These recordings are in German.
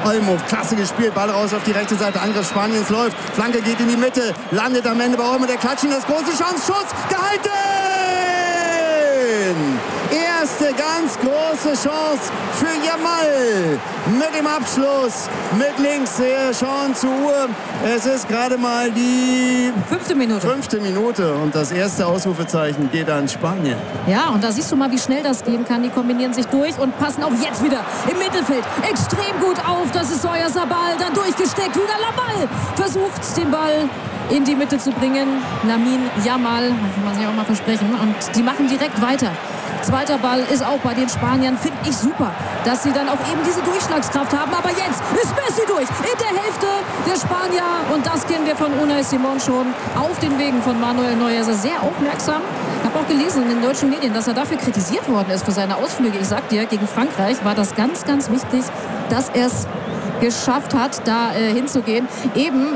Olmo, klasse gespielt, Ball raus auf die rechte Seite, Angriff Spaniens läuft, Flanke geht in die Mitte, landet am Ende bei Olmo, der Klatschen, das große Chance, Schuss, gehalten! Erste ganz große Chance für Yamal mit dem Abschluss, mit links, schauen zur Uhr. Es ist gerade mal die 5. Minute und das erste Ausrufezeichen geht an Spanien. Ja, und da siehst du mal, wie schnell das gehen kann. Die kombinieren sich durch und passen auch jetzt wieder im Mittelfeld extrem gut auf. Das ist Oyarzabal, dann durchgesteckt, wieder Yamal versucht den Ball in die Mitte zu bringen. Lamine Yamal, kann man sich auch mal versprechen. Und die machen direkt weiter. Zweiter Ball ist auch bei den Spaniern, finde ich super, dass sie dann auch eben diese Durchschlagskraft haben. Aber jetzt ist Messi durch in der Hälfte der Spanier. Und das kennen wir von Unai Simón schon auf den Wegen von Manuel Neuer. Ist er sehr aufmerksam. Ich habe auch gelesen in den deutschen Medien, dass er dafür kritisiert worden ist für seine Ausflüge. Ich sag dir, gegen Frankreich war das ganz, ganz wichtig, dass er es geschafft hat, da hinzugehen. Eben,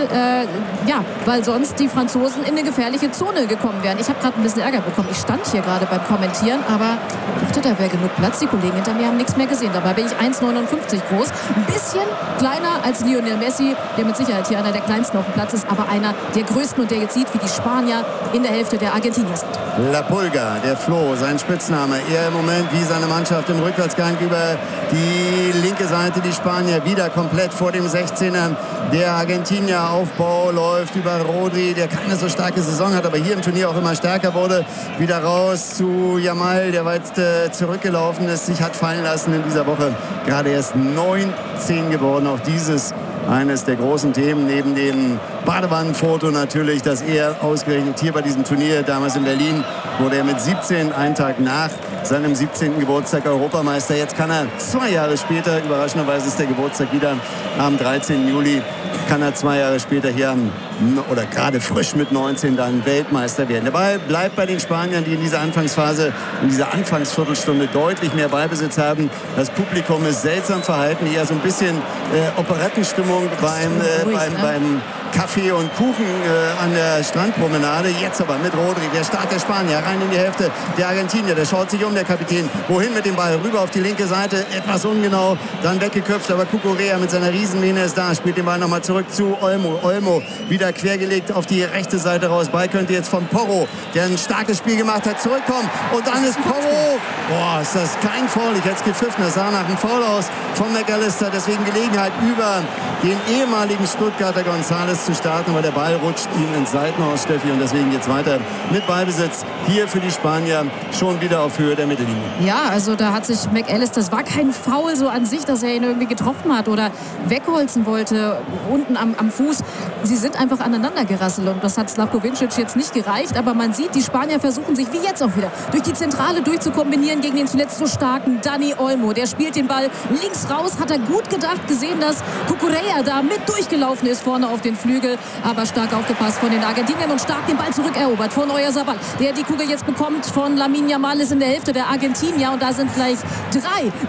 weil sonst die Franzosen in eine gefährliche Zone gekommen wären. Ich habe gerade ein bisschen Ärger bekommen. Ich stand hier gerade beim Kommentieren, aber ich dachte, da wäre genug Platz. Die Kollegen hinter mir haben nichts mehr gesehen. Dabei bin ich 1,59 groß. Ein bisschen kleiner als Lionel Messi, der mit Sicherheit hier einer der kleinsten auf dem Platz ist, aber einer der größten und der jetzt sieht, wie die Spanier in der Hälfte der Argentinier sind. La Pulga, der Flo, sein Spitzname. Er im Moment wie seine Mannschaft im Rückwärtsgang über die linke Seite, die Spanier wieder komplett vor dem 16er. Der Argentinier Aufbau läuft über Rodri, der keine so starke Saison hat, aber hier im Turnier auch immer stärker wurde. Wieder raus zu Yamal, der weit zurückgelaufen ist, sich hat fallen lassen in dieser Woche. Gerade erst 19 geworden. Auch dieses eines der großen Themen neben dem Badewannenfoto natürlich, dass er ausgerechnet hier bei diesem Turnier damals in Berlin wurde er mit 17, einen Tag nach seinem 17. Geburtstag Europameister. Jetzt kann er 2 Jahre später, überraschenderweise ist der Geburtstag wieder am 13. Juli, kann er 2 Jahre später hier oder gerade frisch mit 19 dann Weltmeister werden. Der Ball bleibt bei den Spaniern, die in dieser Anfangsphase, in dieser Anfangsviertelstunde deutlich mehr Ballbesitz haben. Das Publikum ist seltsam verhalten, eher so ein bisschen Operettenstimmung beim Kaffee und Kuchen an der Strandpromenade. Jetzt aber mit Rodri, der Start der Spanier, rein in die Hälfte der Argentinier. Der schaut sich um, der Kapitän. Wohin mit dem Ball? Rüber auf die linke Seite. Etwas ungenau, dann weggeköpft. Aber Cucurella mit seiner Riesenmähne ist da. Spielt den Ball nochmal zurück zu Olmo. Olmo wieder quergelegt auf die rechte Seite raus. Ball könnte jetzt von Porro, der ein starkes Spiel gemacht hat, zurückkommen. Und dann ist Porro. Boah, ist das kein Foul. Ich hätte es gepfiffen. Das sah nach einem Foul aus von McAllister. Deswegen Gelegenheit über den ehemaligen Stuttgarter González zu starten, weil der Ball rutscht ihm ins Seitenhaus, Steffi, und deswegen geht's weiter mit Ballbesitz hier für die Spanier schon wieder auf Höhe der Mittellinie. Ja, also da hat sich McAllister, das war kein Foul so an sich, dass er ihn irgendwie getroffen hat oder wegholzen wollte unten am Fuß. Sie sind einfach aneinander gerasselt und das hat Slavko Vincic jetzt nicht gereicht, aber man sieht, die Spanier versuchen sich wie jetzt auch wieder durch die Zentrale durchzukombinieren gegen den zuletzt so starken Dani Olmo. Der spielt den Ball links raus, hat er gut gedacht, gesehen, dass Cucurella da mit durchgelaufen ist vorne auf den Flügel, aber stark aufgepasst von den Argentiniern und stark den Ball zurückerobert von Oyarzabal, der die Kugel jetzt bekommt von Lamine Yamal, ist in der Hälfte der Argentinier und da sind gleich 4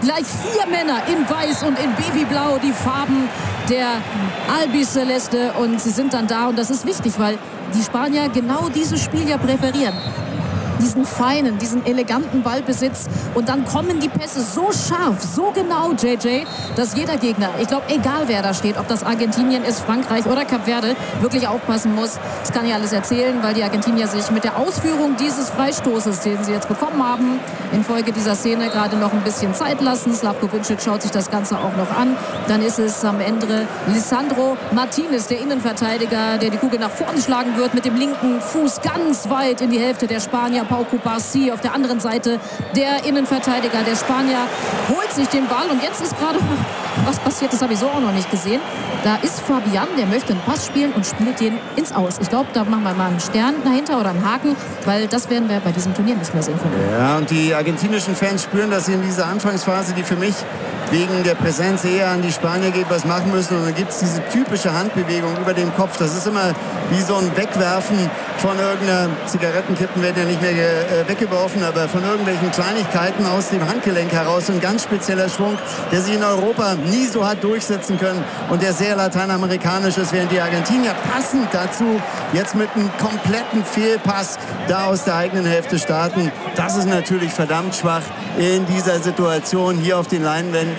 Männer in Weiß und in Babyblau, die Farben der Albiceleste, und sie sind dann da und das ist wichtig, weil die Spanier genau dieses Spiel ja präferieren. Diesen feinen, diesen eleganten Ballbesitz und dann kommen die Pässe so scharf, so genau, JJ, dass jeder Gegner, ich glaube, egal wer da steht, ob das Argentinien ist, Frankreich oder Kap Verde, wirklich aufpassen muss. Das kann ich alles erzählen, weil die Argentinier sich mit der Ausführung dieses Freistoßes, den sie jetzt bekommen haben, infolge dieser Szene gerade noch ein bisschen Zeit lassen. Slavko Vincic schaut sich das Ganze auch noch an. Dann ist es am Ende Lisandro Martinez, der Innenverteidiger, der die Kugel nach vorne schlagen wird, mit dem linken Fuß ganz weit in die Hälfte der Spanier. Pau Cubarsí auf der anderen Seite, der Innenverteidiger der Spanier, holt sich den Ball und jetzt ist gerade was passiert, das habe ich so auch noch nicht gesehen. Da ist Fabian, der möchte einen Pass spielen und spielt den ins Aus. Ich glaube, da machen wir mal einen Stern dahinter oder einen Haken, weil das werden wir bei diesem Turnier nicht mehr sehen können. Ja, und die argentinischen Fans spüren, dass sie in dieser Anfangsphase, die für mich wegen der Präsenz eher an die Spanier geht, was machen müssen. Und dann gibt es diese typische Handbewegung über den Kopf. Das ist immer wie so ein Wegwerfen von irgendeiner, Zigarettenkippen werden ja nicht mehr weggeworfen, aber von irgendwelchen Kleinigkeiten aus dem Handgelenk heraus. So ein ganz spezieller Schwung, der sich in Europa nie so hat durchsetzen können und der sehr lateinamerikanisch ist, während die Argentinier passend dazu jetzt mit einem kompletten Fehlpass da aus der eigenen Hälfte starten. Das ist natürlich verdammt schwach in dieser Situation hier auf den Leinwänden.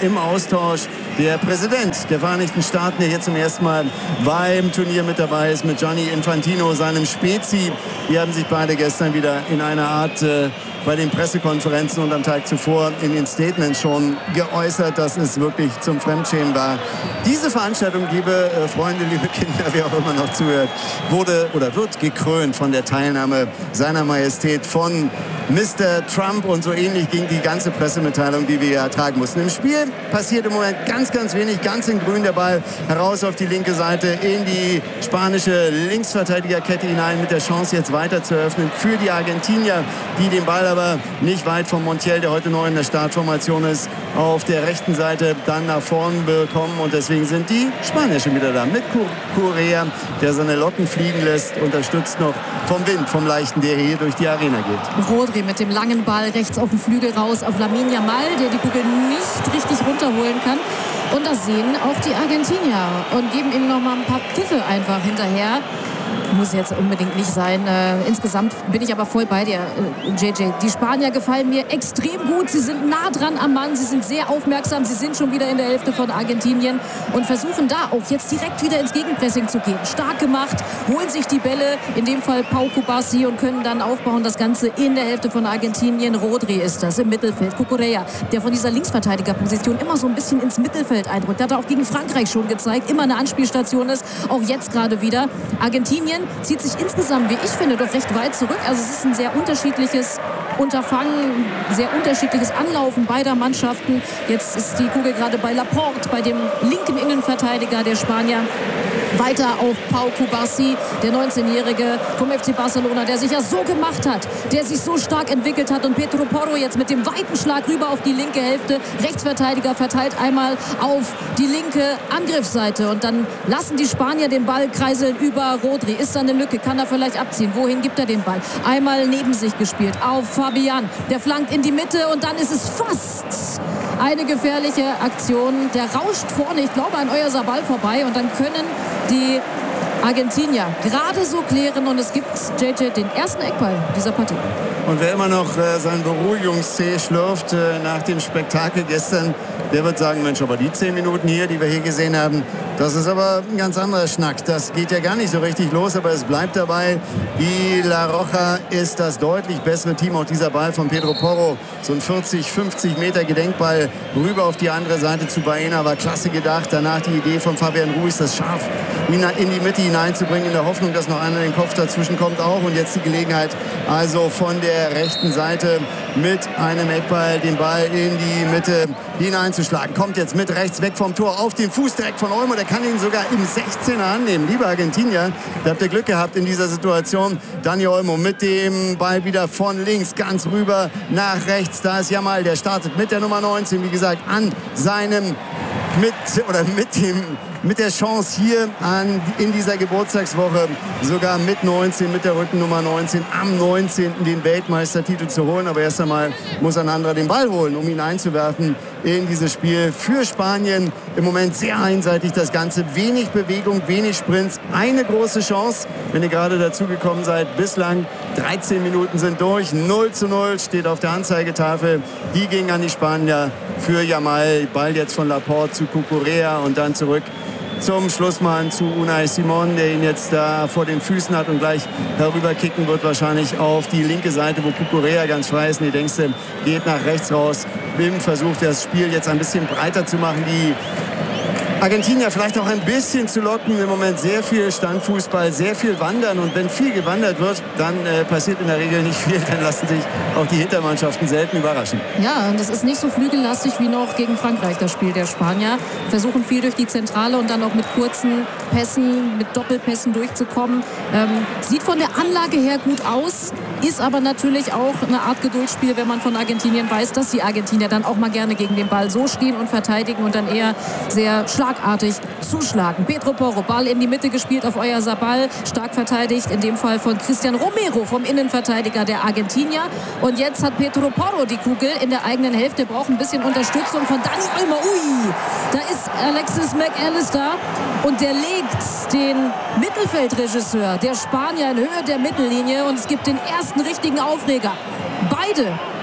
im Austausch der Präsident der Vereinigten Staaten, der hier zum ersten Mal beim Turnier mit dabei ist, mit Gianni Infantino, seinem Spezi. Die haben sich beide gestern wieder in einer Art bei den Pressekonferenzen und am Tag zuvor in den Statements schon geäußert, dass es wirklich zum Fremdschämen war. Diese Veranstaltung, liebe Freunde, liebe Kinder, wer auch immer noch zuhört, wurde oder wird gekrönt von der Teilnahme seiner Majestät von Mr. Trump, und so ähnlich ging die ganze Pressemitteilung, die wir hier ertragen mussten. Im Spiel passiert im Moment ganz wenig, ganz in grün der Ball heraus auf die linke Seite in die spanische Linksverteidigerkette hinein, mit der Chance jetzt weiter zu öffnen für die Argentinier, die den Ball aber nicht weit vom Montiel, der heute neu in der Startformation ist, auf der rechten Seite dann nach vorn bekommen, und deswegen sind die Spanier schon wieder da mit Correa, der seine Locken fliegen lässt, unterstützt noch vom Wind, vom Leichten, der hier durch die Arena geht. Rodri mit dem langen Ball rechts auf den Flügel raus auf Lamine Yamal, der die Kugel nicht richtig runterholen kann. Und das sehen auch die Argentinier und geben ihm noch mal ein paar Pfiffe einfach hinterher. Muss jetzt unbedingt nicht sein. Insgesamt bin ich aber voll bei dir, JJ. Die Spanier gefallen mir extrem gut. Sie sind nah dran am Mann. Sie sind sehr aufmerksam. Sie sind schon wieder in der Hälfte von Argentinien und versuchen da auch jetzt direkt wieder ins Gegenpressing zu gehen. Stark gemacht, holen sich die Bälle, in dem Fall Pau Kubasi, und können dann aufbauen. Das Ganze in der Hälfte von Argentinien. Rodri ist das im Mittelfeld. Cucurella, der von dieser Linksverteidigerposition immer so ein bisschen ins Mittelfeld eindrückt. Hat er auch gegen Frankreich schon gezeigt. Immer eine Anspielstation ist. Auch jetzt gerade wieder. Argentinien zieht sich insgesamt, wie ich finde, doch recht weit zurück. Also es ist ein sehr unterschiedliches Unterfangen, sehr unterschiedliches Anlaufen beider Mannschaften. Jetzt ist die Kugel gerade bei Laporte, bei dem linken Innenverteidiger der Spanier. Weiter auf Pau Kubasi, der 19-Jährige vom FC Barcelona, der sich ja so gemacht hat, der sich so stark entwickelt hat. Und Pedro Porro jetzt mit dem weiten Schlag rüber auf die linke Hälfte. Rechtsverteidiger verteilt einmal auf die linke Angriffsseite. Und dann lassen die Spanier den Ball kreiseln über Rodri. Ist da eine Lücke? Kann er vielleicht abziehen? Wohin gibt er den Ball? Einmal neben sich gespielt auf Fabian. Der flankt in die Mitte und dann ist es fast eine gefährliche Aktion. Der rauscht vorne, ich glaube, an Oyarzabal vorbei. Und dann können die Argentinier gerade so klären, und es gibt, JJ, den ersten Eckball dieser Partie. Und wer immer noch seinen Beruhigungstee schlürft nach dem Spektakel gestern, der wird sagen, Mensch, aber die 10 Minuten hier, die wir hier gesehen haben, das ist aber ein ganz anderer Schnack. Das geht ja gar nicht so richtig los, aber es bleibt dabei. Die La Roja ist das deutlich bessere Team. Auch dieser Ball von Pedro Porro, so ein 40, 50 Meter Gedenkball rüber auf die andere Seite zu Baena, war klasse gedacht. Danach die Idee von Fabian Ruiz, das scharf in die Mitte hineinzubringen, in der Hoffnung, dass noch einer den Kopf dazwischen kommt auch. Und jetzt die Gelegenheit, also von der rechten Seite mit einem Eckball den Ball in die Mitte hineinzuschlagen. Kommt jetzt mit rechts weg vom Tor auf den Fuß direkt von Olmo. Der kann ihn sogar im 16er annehmen. Liebe Argentinier, da habt ihr Glück gehabt in dieser Situation. Dani Olmo mit dem Ball wieder von links ganz rüber nach rechts. Da ist Yamal, der startet mit der Nummer 19, wie gesagt, an seinem mit der Chance hier in dieser Geburtstagswoche sogar mit 19, mit der Rückennummer 19, am 19. den Weltmeistertitel zu holen. Aber erst einmal muss ein anderer den Ball holen, um ihn einzuwerfen in dieses Spiel. Für Spanien im Moment sehr einseitig das Ganze. Wenig Bewegung, wenig Sprints. Eine große Chance, wenn ihr gerade dazugekommen seid. Bislang 13 Minuten sind durch. 0:0 steht auf der Anzeigetafel. Die ging an die Spanier für Yamal. Ball jetzt von Laporte zu Cucurella und dann zurück zum Schlussmann zu Unai Simon, der ihn jetzt da vor den Füßen hat und gleich herüberkicken wird, wahrscheinlich auf die linke Seite, wo Cucurella ganz frei ist. Und die Denkste geht nach rechts raus. Bim versucht das Spiel jetzt ein bisschen breiter zu machen. Die Argentinier vielleicht auch ein bisschen zu locken. Im Moment sehr viel Standfußball, sehr viel Wandern. Und wenn viel gewandert wird, dann passiert in der Regel nicht viel. Dann lassen sich auch die Hintermannschaften selten überraschen. Ja, und das ist nicht so flügellastig wie noch gegen Frankreich, das Spiel der Spanier. Versuchen viel durch die Zentrale und dann auch mit kurzen Pässen, mit Doppelpässen durchzukommen. Sieht von der Anlage her gut aus, ist aber natürlich auch eine Art Geduldsspiel, wenn man von Argentinien weiß, dass die Argentinier dann auch mal gerne gegen den Ball so stehen und verteidigen und dann eher sehr schlagartig zuschlagen. Pedro Porro, Ball in die Mitte gespielt auf Oyarzabal, stark verteidigt, in dem Fall von Cristian Romero, vom Innenverteidiger der Argentinier. Und jetzt hat Pedro Porro die Kugel in der eigenen Hälfte, braucht ein bisschen Unterstützung von Dani Olmo. Ui, da ist Alexis McAllister und der legt den Mittelfeldregisseur der Spanier in Höhe der Mittellinie und es gibt den ersten richtigen Aufreger. Beide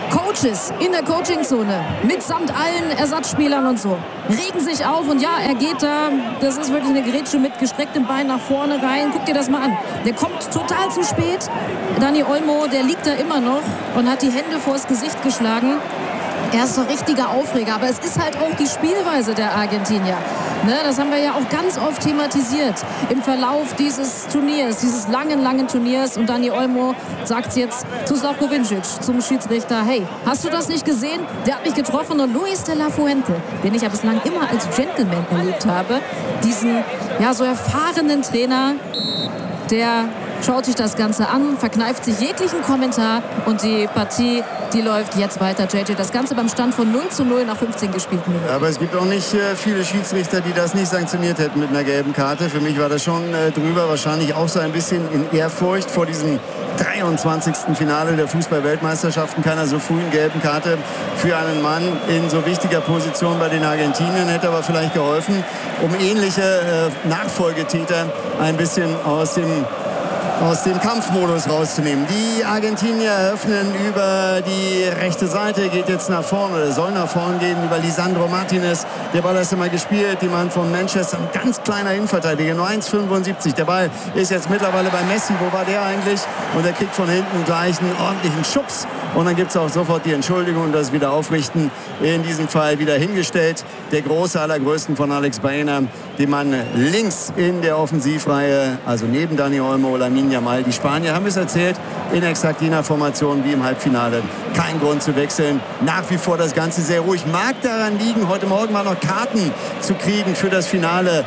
Coaches in der Coachingzone mitsamt allen Ersatzspielern und so regen sich auf und ja, er geht da, das ist wirklich eine Grätsche mit gestrecktem Bein nach vorne rein. Guck dir das mal an. Der kommt total zu spät. Dani Olmo, der liegt da immer noch und hat die Hände vors Gesicht geschlagen. Er ist so ein richtiger Aufreger, aber es ist halt auch die Spielweise der Argentinier. Ne, das haben wir ja auch ganz oft thematisiert im Verlauf dieses Turniers, dieses langen Turniers. Und Dani Olmo sagt jetzt zu Slavko Vincic, zum Schiedsrichter, hey, hast du das nicht gesehen? Der hat mich getroffen. Und Luis de la Fuente, den ich ja bislang immer als Gentleman erlebt habe, diesen ja so erfahrenen Trainer, der schaut sich das Ganze an, verkneift sich jeglichen Kommentar und die Partie, die läuft jetzt weiter, JJ. Das Ganze beim Stand von 0:0 nach 15 gespielten Minuten. Aber es gibt auch nicht viele Schiedsrichter, die das nicht sanktioniert hätten mit einer gelben Karte. Für mich war das schon drüber, wahrscheinlich auch so ein bisschen in Ehrfurcht vor diesem 23. Finale der Fußball-Weltmeisterschaften. Keiner so früh eine gelben Karte für einen Mann in so wichtiger Position bei den Argentiniern, hätte aber vielleicht geholfen, um ähnliche Nachfolgetäter ein bisschen aus dem Kampfmodus rauszunehmen. Die Argentinier eröffnen über die rechte Seite, geht jetzt nach vorne oder soll nach vorne gehen über Lisandro Martinez. Der Ball ist immer gespielt, die Mann von Manchester, ein ganz kleiner Innenverteidiger, nur 1,75. Der Ball ist jetzt mittlerweile bei Messi, wo war der eigentlich? Und er kriegt von hinten gleich einen ordentlichen Schubs. Und dann gibt es auch sofort die Entschuldigung und das Wiederaufrichten. In diesem Fall wieder hingestellt. Der große aller Größten von Alex Baena, den Mann links in der Offensivreihe, also neben Dani Olmo, Lamine Yamal. Die Spanier haben es erzählt, in exakt jener Formation wie im Halbfinale. Kein Grund zu wechseln. Nach wie vor das Ganze sehr ruhig. Mag daran liegen, heute Morgen mal noch Karten zu kriegen für das Finale.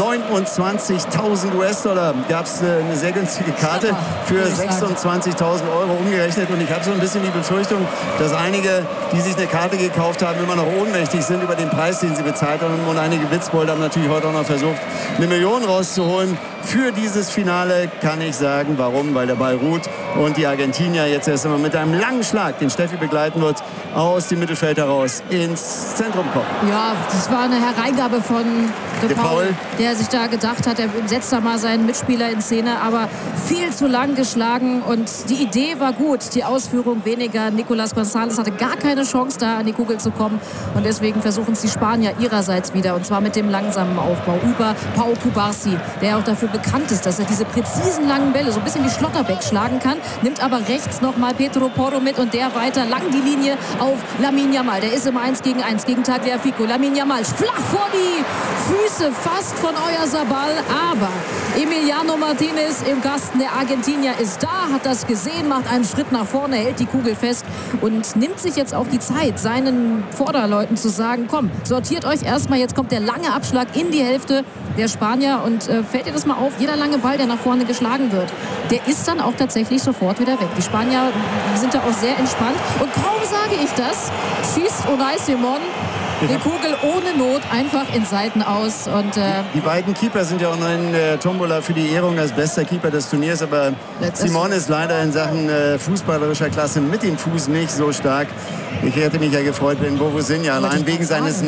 29.000 US-Dollar gab es eine sehr günstige Karte für 26.000 Euro umgerechnet. Und ich habe so ein bisschen die Befürchtung, dass einige, die sich eine Karte gekauft haben, immer noch ohnmächtig sind über den Preis, den sie bezahlt haben. Und einige Witzbolde haben natürlich heute auch noch versucht, 1 Million rauszuholen. Für dieses Finale kann ich sagen, warum? Weil der Ball ruht und die Argentinier jetzt erst einmal mit einem langen Schlag, den Steffi begleiten wird, aus dem Mittelfeld heraus ins Zentrum kommen. Ja, das war eine Hereingabe von De Paul, der sich da gedacht hat, er setzt da mal seinen Mitspieler in Szene, aber viel zu lang geschlagen und die Idee war gut, die Ausführung weniger. Nicolas González hatte gar keine Chance, da an die Kugel zu kommen und deswegen versuchen es die Spanier ihrerseits wieder und zwar mit dem langsamen Aufbau über Pau Cubarsí, der auch dafür bekannt ist, dass er diese präzisen langen Bälle so ein bisschen wie Schlotterbeck schlagen kann, nimmt aber rechts nochmal Pedro Porro mit und der weiter lang die Linie auf Lamine Yamal. Der ist im 1 gegen 1 gegen Tagliafico. Lamine Yamal flach vor die Füße fast von Oyarzabal, aber Emiliano Martinez im Kasten der Argentinier ist da, hat das gesehen, macht einen Schritt nach vorne, hält die Kugel fest und nimmt sich jetzt auch die Zeit, seinen Vorderleuten zu sagen, komm, sortiert euch erstmal, jetzt kommt der lange Abschlag in die Hälfte der Spanier und fällt dir das mal auf, jeder lange Ball, der nach vorne geschlagen wird, der ist dann auch tatsächlich sofort wieder weg. Die Spanier sind da auch sehr entspannt und kaum sage ich das, schießt Unai Simón die Kugel ohne Not einfach in Seiten aus. Und, die beiden Keeper sind ja auch noch in der Tombola für die Ehrung als bester Keeper des Turniers. Aber Simón ist leider in Sachen fußballerischer Klasse mit dem Fuß nicht so stark. Ich hätte mich ja gefreut, wenn Bovusinha allein wegen seines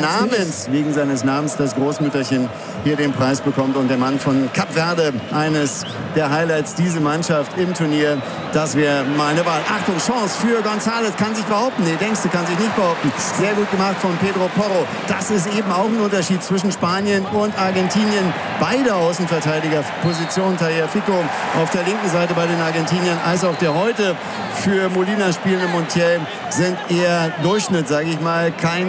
Namens das Großmütterchen hier den Preis bekommt. Und der Mann von Kap Verde, eines der Highlights, diese Mannschaft im Turnier. Das wäre mal eine Wahl. Achtung, Chance für González. Kann sich behaupten. Nee, denkst du, kann sich nicht behaupten. Sehr gut gemacht von Pedro Porro. Das ist eben auch ein Unterschied zwischen Spanien und Argentinien. Beide Außenverteidigerpositionen, Tagliafico auf der linken Seite bei den Argentiniern, als auch der heute für Molina spielende Montiel, sind eher Durchschnitt, sage ich mal.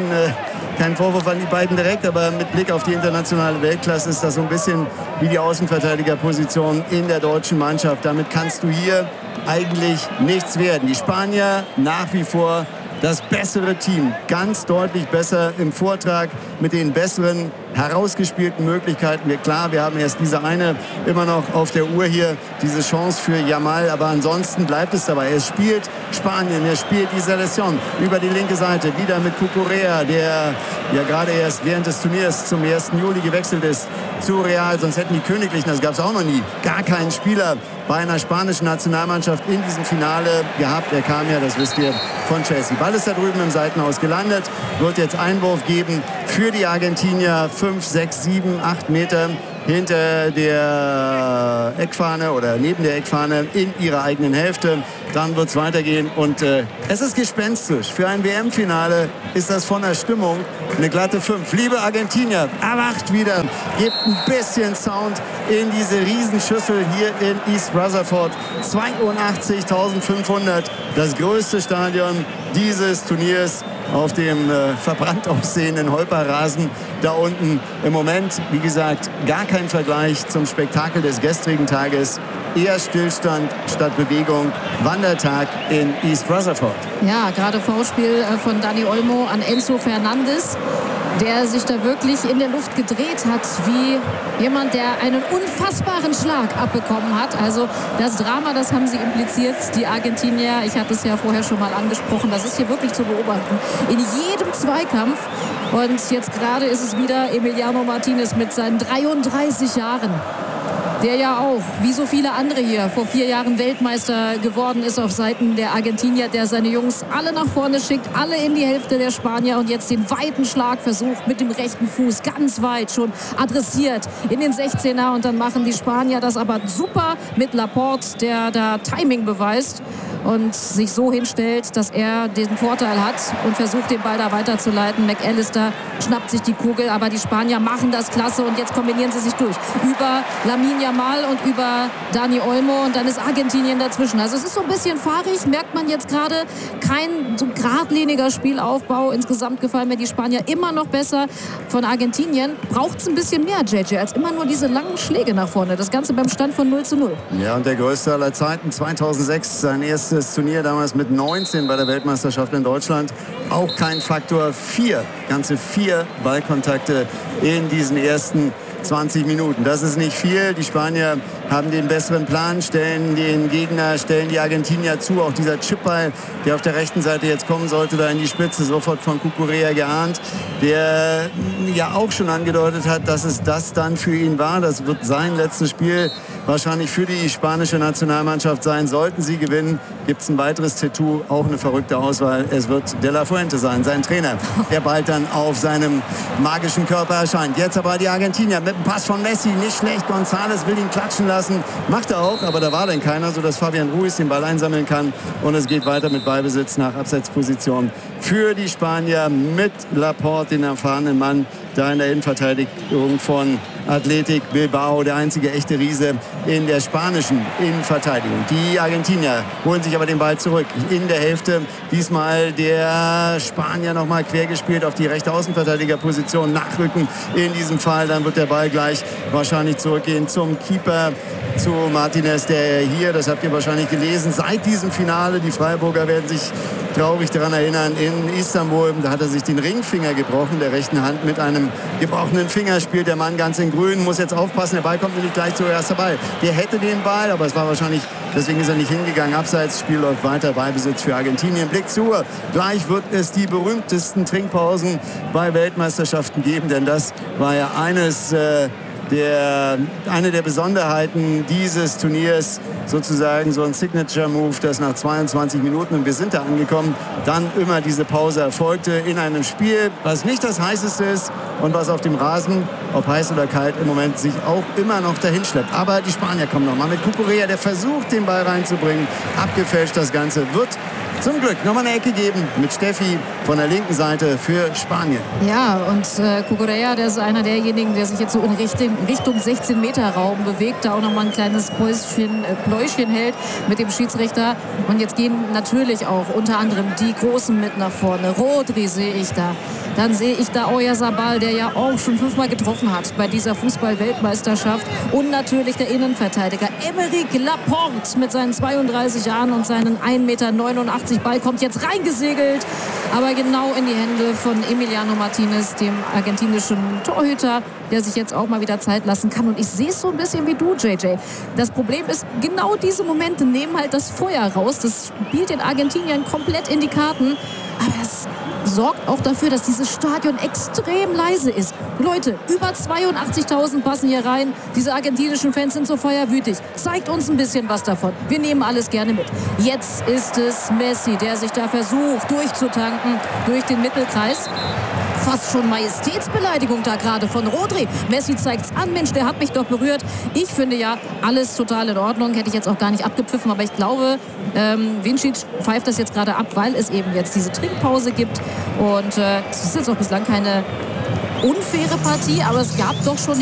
Kein Vorwurf an die beiden direkt, aber mit Blick auf die internationale Weltklasse ist das so ein bisschen wie die Außenverteidigerposition in der deutschen Mannschaft. Damit kannst du hier eigentlich nichts werden. Die Spanier nach wie vor das bessere Team, ganz deutlich besser im Vortrag mit den besseren herausgespielten Möglichkeiten. Klar, wir haben erst diese eine immer noch auf der Uhr hier, diese Chance für Yamal, aber ansonsten bleibt es dabei. Es spielt Spanien, es spielt die Selection über die linke Seite, wieder mit Cucurella, der ja gerade erst während des Turniers zum 1. Juli gewechselt ist zu Real, sonst hätten die Königlichen, das gab es auch noch nie, gar keinen Spieler bei einer spanischen Nationalmannschaft in diesem Finale gehabt. Er kam ja, das wisst ihr, von Chelsea. Ball ist da drüben im Seitenhaus gelandet, wird jetzt Einwurf geben für die Argentinier, 5, 6, 7, 8 Meter hinter der Eckfahne oder neben der Eckfahne in ihrer eigenen Hälfte. Dann wird es weitergehen und es ist gespenstisch. Für ein WM-Finale ist das von der Stimmung eine glatte 5. Liebe Argentinier, erwacht wieder, gebt ein bisschen Sound in diese Riesenschüssel hier in East Rutherford. 82.500, das größte Stadion dieses Turniers auf dem verbrannt aussehenden Holperrasen da unten. Im Moment, wie gesagt, gar kein Vergleich zum Spektakel des gestrigen Tages. Eher Stillstand statt Bewegung. Wandertag in East Rutherford. Ja, gerade Foulspiel von Dani Olmo an Enzo Fernandes, der sich da wirklich in der Luft gedreht hat, wie jemand, der einen unfassbaren Schlag abbekommen hat. Also das Drama, das haben sie impliziert, die Argentinier. Ich hatte es ja vorher schon mal angesprochen. Das ist hier wirklich zu beobachten. In jedem Zweikampf. Und jetzt gerade ist es wieder Emiliano Martinez mit seinen 33 Jahren. Der ja auch, wie so viele andere hier, vor 4 Jahren Weltmeister geworden ist auf Seiten der Argentinier, der seine Jungs alle nach vorne schickt, alle in die Hälfte der Spanier und jetzt den weiten Schlag versucht mit dem rechten Fuß, ganz weit schon adressiert in den 16er und dann machen die Spanier das aber super mit Laporte, der da Timing beweist und sich so hinstellt, dass er den Vorteil hat und versucht, den Ball da weiterzuleiten. McAllister schnappt sich die Kugel, aber die Spanier machen das klasse und jetzt kombinieren sie sich durch. Über Lamine Yamal und über Dani Olmo und dann ist Argentinien dazwischen. Also es ist so ein bisschen fahrig, merkt man jetzt gerade. Kein so geradliniger Spielaufbau. Insgesamt gefallen mir die Spanier immer noch besser. Von Argentinien braucht es ein bisschen mehr, JJ, als immer nur diese langen Schläge nach vorne. Das Ganze beim Stand von 0:0. Ja, und der größte aller Zeiten, 2006, sein erstes Turnier, damals mit 19 bei der Weltmeisterschaft in Deutschland. Auch kein Faktor 4, ganze 4 Ballkontakte in diesen ersten 20 Minuten. Das ist nicht viel. Die Spanier haben den besseren Plan, stellen den Gegner, stellen die Argentinier zu. Auch dieser Chipball, der auf der rechten Seite jetzt kommen sollte, da in die Spitze, sofort von Cucurella geahnt, der ja auch schon angedeutet hat, dass es das dann für ihn war. Das wird sein letztes Spiel wahrscheinlich für die spanische Nationalmannschaft sein. Sollten sie gewinnen, gibt es ein weiteres Tattoo, auch eine verrückte Auswahl. Es wird De La Fuente sein, sein Trainer, der bald dann auf seinem magischen Körper erscheint. Jetzt aber die Argentinier mit dem Pass von Messi, nicht schlecht. González will ihn klatschen lassen, macht er auch, aber da war dann keiner, sodass Fabian Ruiz den Ball einsammeln kann und es geht weiter mit Ballbesitz nach Abseitsposition für die Spanier mit Laporte, den erfahrenen Mann, da in der Innenverteidigung von Athletic Bilbao, der einzige echte Riese in der spanischen Innenverteidigung. Die Argentinier holen sich aber den Ball zurück in der Hälfte. Diesmal der Spanier nochmal quer gespielt auf die rechte Außenverteidigerposition. Nachrücken in diesem Fall. Dann wird der Ball gleich wahrscheinlich zurückgehen zum Keeper, zu Martinez, der hier, das habt ihr wahrscheinlich gelesen, seit diesem Finale, die Freiburger werden sich traurig daran erinnern, in Istanbul, da hat er sich den Ringfinger gebrochen, der rechten Hand. Mit einem gebrochenen Finger spielt der Mann ganz in Grün, muss jetzt aufpassen, der Ball kommt nämlich gleich zuerst dabei. Der hätte den Ball, aber es war wahrscheinlich, deswegen ist er nicht hingegangen. Abseits, Spiel läuft weiter, Ballbesitz für Argentinien. Blick zu, gleich wird es die berühmtesten Trinkpausen bei Weltmeisterschaften geben, denn das war ja eine der Besonderheiten dieses Turniers, sozusagen so ein Signature-Move, das nach 22 Minuten, und wir sind da angekommen, dann immer diese Pause erfolgte in einem Spiel, was nicht das heißeste ist und was auf dem Rasen, ob heiß oder kalt, im Moment sich auch immer noch dahin schleppt. Aber die Spanier kommen nochmal mit Cucurella, der versucht, den Ball reinzubringen. Abgefälscht das Ganze wird zum Glück nochmal eine Ecke geben mit Steffi von der linken Seite für Spanien. Ja, und Cucurella, der ist einer derjenigen, der sich jetzt so in Richtung 16-Meter-Raum bewegt, da auch nochmal ein kleines Pläuschen hält mit dem Schiedsrichter. Und jetzt gehen natürlich auch unter anderem die Großen mit nach vorne. Rodri sehe ich da. Dann sehe ich da Oyarzabal, der ja auch schon 5-mal getroffen hat bei dieser Fußball-Weltmeisterschaft. Und natürlich der Innenverteidiger Aymeric Laporte mit seinen 32 Jahren und seinen 1,89 Meter. Ball kommt jetzt reingesegelt, aber genau in die Hände von Emiliano Martinez, dem argentinischen Torhüter, der sich jetzt auch mal wieder Zeit lassen kann. Und ich sehe es so ein bisschen wie du, JJ. Das Problem ist, genau diese Momente nehmen halt das Feuer raus. Das spielt den Argentiniern komplett in die Karten. Aber es sorgt auch dafür, dass dieses Stadion extrem leise ist. Leute, über 82.000 passen hier rein. Diese argentinischen Fans sind so feuerwütig. Zeigt uns ein bisschen was davon. Wir nehmen alles gerne mit. Jetzt ist es Messi, der sich da versucht durchzutanken durch den Mittelkreis. fast schon Majestätsbeleidigung da gerade von Rodri. Messi zeigt's an, Mensch, der hat mich doch berührt. Ich finde ja, alles total in Ordnung. Hätte ich jetzt auch gar nicht abgepfiffen, aber ich glaube, Vincic pfeift das jetzt gerade ab, weil es eben jetzt diese Trinkpause gibt. Und es ist jetzt auch bislang keine unfaire Partie, aber es gab doch schon